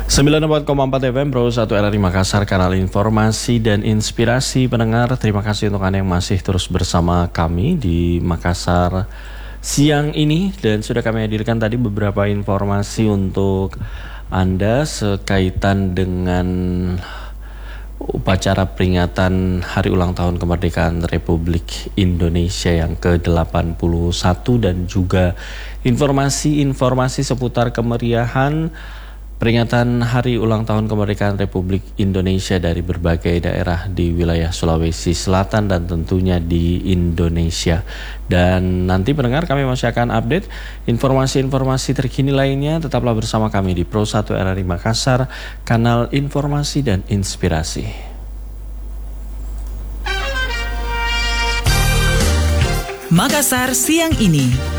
94,4 FM Pro 1 RRI Makassar, kanal informasi dan inspirasi pendengar. Terima kasih untuk Anda yang masih terus bersama kami di Makassar siang ini. Dan sudah kami hadirkan tadi beberapa informasi untuk Anda sekaitan dengan upacara peringatan Hari Ulang Tahun Kemerdekaan Republik Indonesia yang ke-81 dan juga informasi-informasi seputar kemeriahan peringatan Hari Ulang Tahun Kemerdekaan Republik Indonesia dari berbagai daerah di wilayah Sulawesi Selatan dan tentunya di Indonesia. Dan nanti pendengar, kami masih akan update informasi-informasi terkini lainnya. Tetaplah bersama kami di Pro 1 RRI Makassar, kanal informasi dan inspirasi. Makassar siang ini.